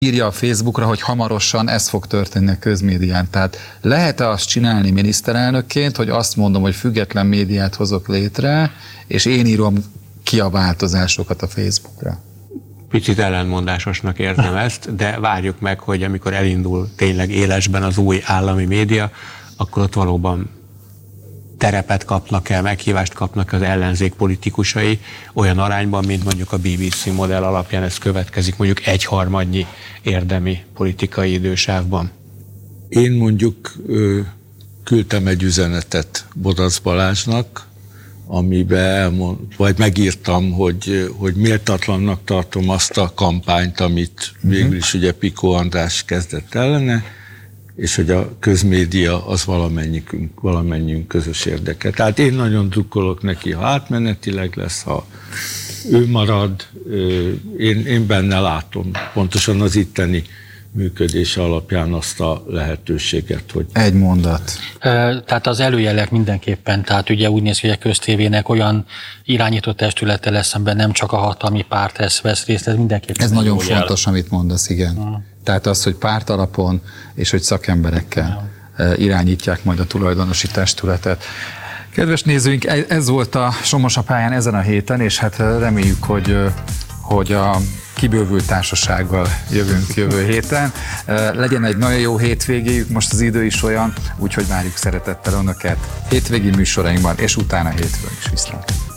írja a Facebookra, hogy hamarosan ez fog történni a közmédián. Tehát lehet-e azt csinálni miniszterelnökként, hogy azt mondom, hogy független médiát hozok létre, és én írom ki a változásokat a Facebookra? Picit ellentmondásosnak érzem ezt, de várjuk meg, hogy amikor elindul tényleg élesben az új állami média, akkor ott valóban terepet kapnak el, meghívást kapnak az ellenzék politikusai olyan arányban, mint mondjuk a BBC modell alapján ez következik, mondjuk 1/3 érdemi politikai idősávban. Én mondjuk küldtem egy üzenetet Bodasz Balázsnak, amiben vagy megírtam, hogy méltatlannak tartom azt a kampányt, amit végül is ugye Picó András kezdett ellene, és hogy a közmédia az valamennyiünk közös érdeke. Tehát én nagyon drukkolok neki, ha átmenetileg lesz, ha ő marad, én benne látom pontosan az itteni működése alapján azt a lehetőséget, hogy... Egy mondat. Tehát az előjelek mindenképpen, tehát ugye úgy néz ki, hogy a köztévének olyan irányító testülete lesz, amiben nem csak a hatalmi párt vesz részt, ez mindenképpen... Ez nagyon fontos, amit mondasz, igen. Tehát az, hogy párt alapon és hogy szakemberekkel irányítják majd a tulajdonosi testületet. Kedves nézőink, ez volt a Somos a pályán ezen a héten, és hát reméljük, hogy a kibővült társasággal jövünk jövő héten. Legyen egy nagyon jó hétvégéjük, most az idő is olyan, úgyhogy várjuk szeretettel önöket hétvégi műsorainkban, és utána hétfőn is viszlát.